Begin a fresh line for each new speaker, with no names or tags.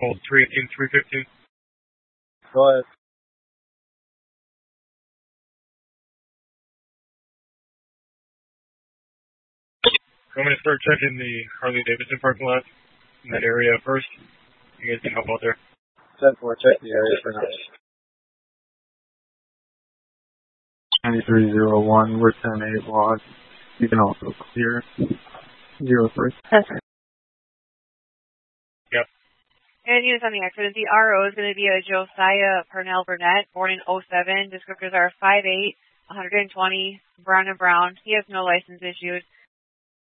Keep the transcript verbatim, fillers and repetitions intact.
hold three eighteen, three fifteen.
Go ahead.
I'm going to start checking the Harley Davidson parking lot in that area first. You guys can help out there.
ten four, check the area for now.
ninety-three oh one, we're ten eight log. You can also clear zero three.
Yep.
And units on the accident. The R O is going to be a Josiah Purnell Burnett, born in oh seven. Descriptors are five eight, one hundred twenty, brown and brown. He has no license issued.